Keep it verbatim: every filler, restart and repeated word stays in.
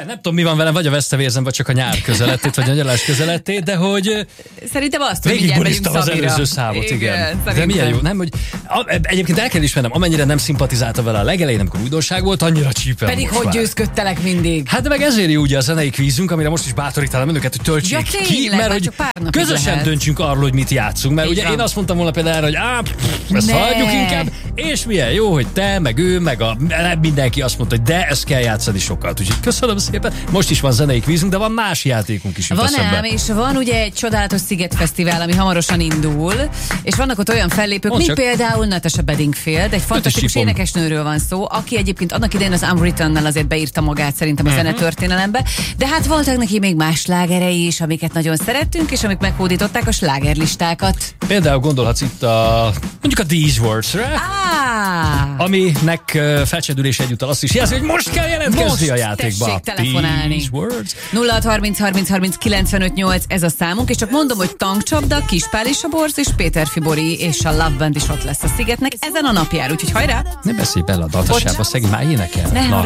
Nem tudom, mi van velem, vagy a vesztevérzem, vagy csak a nyár közelettét, vagy a nyaralás közelettét, de hogy... Szerintem azt, hogy végigburiztam az előző számot, igen. igen. De milyen jó, nem? Hogy, egyébként el kell ismernem, amennyire nem szimpatizálta vele a legelején, amikor újdonság volt, annyira csípem. Pedig hogy már. Győzködtelek mindig. Hát de meg ezért jó ugye a zenei kvízünk, amire most is bátorítálom önöket, hogy töltsék ja, ki, tényleg, mert hogy közösen lehet. Döntsünk arról, hogy mit játszunk. Mert így ugye van. Én azt mondtam volna például, hogy á, pff, ezt hagyjuk inkább, és milyen jó, hogy te, meg ő, meg a, mindenki azt mondta, hogy de ezt kell játszani sokat. Úgyhogy köszönöm szépen. Most is van zenei kvízünk, de van más játékunk is. Van ám, és van ugye egy csodálatos Szigetfesztivál, ami hamarosan indul, és vannak ott olyan fellépők, Mond mint csak. például Natasha Bedingfield, egy fantasztikus énekesnőről van szó, aki egyébként annak idején az Unwrittennel azért beírta magát szerintem a uh-huh. zenetörténelembe, de hát voltak neki még más slágerei is, amiket nagyon szerettünk, és amik meghódították a slágerlistákat. Például gondolhatsz itt a, mondjuk a These Words-re, ah. aminek uh, felcsedülés egyúttal azt is jelzi, hogy most kell jelentkezni most a játékba. Most telefonálni. nulla hat harminc harminc harminc kilencvenöt nyolc ez a számunk, és csak mondom, hogy Tankcsapda, Kispál és a Borz, és Péter Fibori és a Love Band is ott lesz a Szigetnek ezen a napjára, úgyhogy hajrá! Ne beszélj bele a datasába, szegény már énekel.